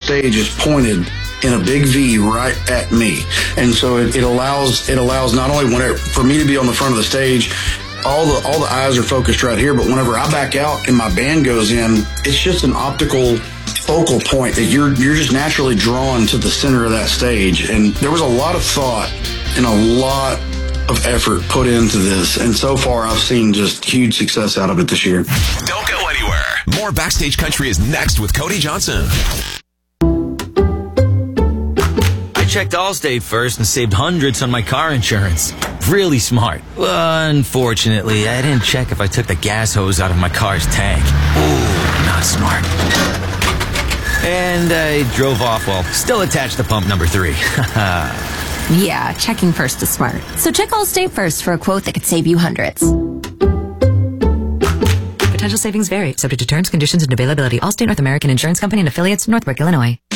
stage is pointed in a big V right at me. And so it allows not only for me to be on the front of the stage, all the eyes are focused right here, but whenever I back out and my band goes in, it's just an optical focal point that you're just naturally drawn to the center of that stage. And there was a lot of thought and a lot of effort put into this, and so far I've seen just huge success out of it this year. Don't go anywhere. More Backstage Country is next with Cody Johnson. I checked Allstate first and saved hundreds on my car insurance. Really smart. Unfortunately, I didn't check if I took the gas hose out of my car's tank. Ooh, not smart. And I drove off while still attached to pump number 3. Yeah, checking first is smart. So check Allstate first for a quote that could save you hundreds. Potential savings vary, subject to terms, conditions, and availability. Allstate North American Insurance Company and affiliates, Northbrook, Illinois.